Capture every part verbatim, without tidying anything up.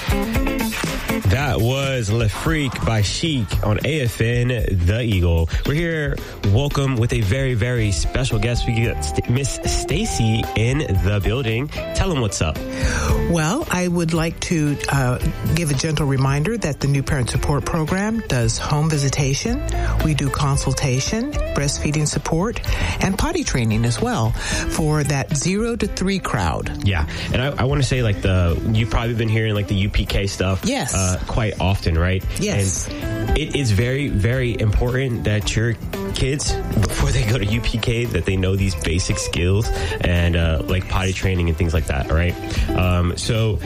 That was Le Freak by Chic on A F N, The Eagle. We're here, welcome with a very, very special guest. We got St- Miss Stacy in the building. Tell them what's up. Well, I would like to uh, give a gentle reminder that the New Parent Support Program does home visitation. We do consultation, breastfeeding support, and potty training as well for that zero to three crowd. Yeah, and I, I want to say, like, the you've probably been hearing, like, the U P K stuff. Yes. Uh, quite often, right? Yes. And it is very, very important that your kids, before they go to U P K, that they know these basic skills and uh, like potty training and things like that, right? Um, so...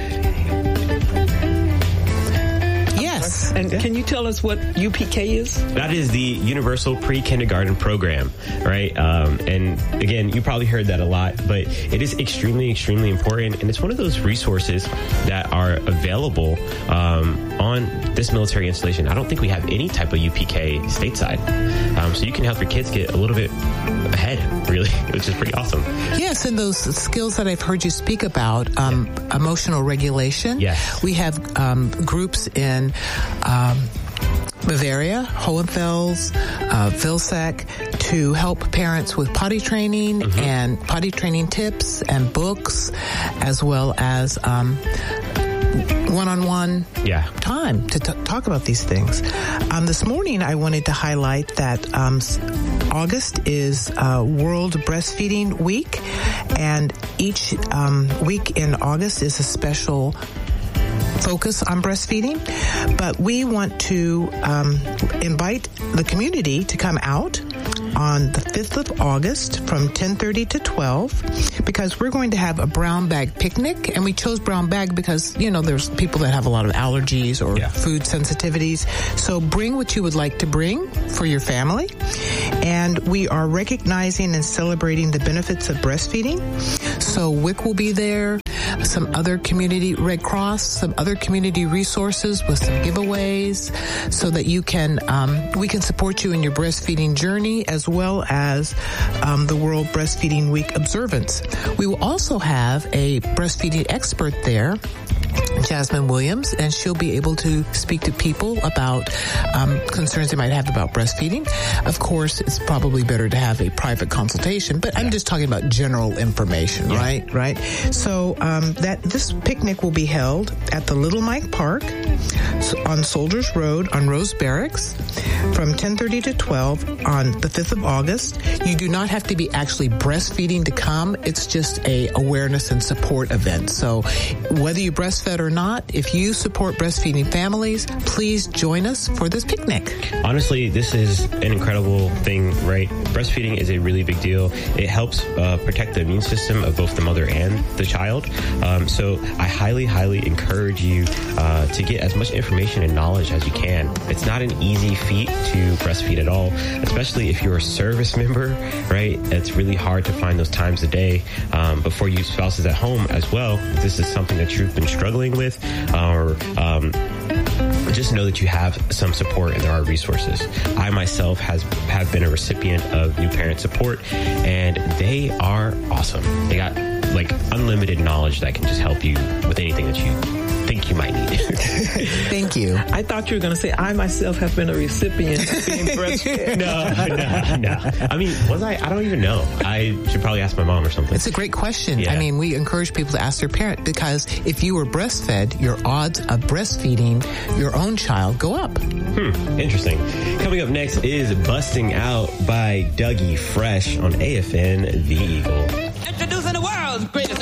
Yes. And yeah. Can you tell us what U P K is? That is the Universal Pre-Kindergarten Program, right? Um, and again, you probably heard that a lot, but it is extremely, extremely important. And it's one of those resources that are available um, on this military installation. I don't think we have any type of U P K stateside. Um, so you can help your kids get a little bit ahead, really, which is pretty awesome. Yes, and those skills that I've heard you speak about, um, yeah. emotional regulation. Yes. We have um, groups in um, Bavaria, Hohenfels, uh, Vilsack, to help parents with potty training mm-hmm. and potty training tips and books, as well as um, one-on-one yeah. time to t- talk about these things. Um, this morning, I wanted to highlight that um, August is uh, World Breastfeeding Week, and each um, week in August is a special focus on breastfeeding, but we want to um, invite the community to come out on the fifth of August from ten thirty to twelve, because we're going to have a brown bag picnic. And we chose brown bag because, you know, there's people that have a lot of allergies or yeah. food sensitivities. So bring what you would like to bring for your family. And we are recognizing and celebrating the benefits of breastfeeding. So W I C will be there, some other community, Red Cross, some other community resources with some giveaways so that you can, um, we can support you in your breastfeeding journey, as well as um, the World Breastfeeding Week observance. We will also have a breastfeeding expert there, Jasmine Williams, and she'll be able to speak to people about um, concerns they might have about breastfeeding. Of course, it's probably better to have a private consultation, but I'm just talking about general information, yeah. right? Right. So um, that this picnic will be held at the Little Mike Park on Soldiers Road on Rose Barracks from ten thirty to twelve on the fifth of August. You do not have to be actually breastfeeding to come. It's just a awareness and support event. So whether you breastfed or not, if you support breastfeeding families, please join us for this picnic. Honestly, this is an incredible thing, right? Breastfeeding is a really big deal. It helps uh, protect the immune system of both the mother and the child. Um, so I highly, highly encourage you uh, to get as much information and knowledge as you can. It's not an easy feat to breastfeed at all, especially if you're a service member, right? It's really hard to find those times a day. Um, but for you spouses at home as well, this is something that you've been struggling with, or um, just know that you have some support and there are resources. I myself has have been a recipient of New Parent Support, and they are awesome. They got like unlimited knowledge that can just help you with anything that you think you might need. Thank you. I thought you were going to say, I myself have been a recipient of being breastfed. No, no, no. I mean, was I? I don't even know. I should probably ask my mom or something. It's a great question. Yeah. I mean, we encourage people to ask their parent, because if you were breastfed, your odds of breastfeeding your own child go up. Hmm, interesting. Coming up next is Busting Out by Dougie Fresh on A F N, The Eagle. Introducing the world's greatest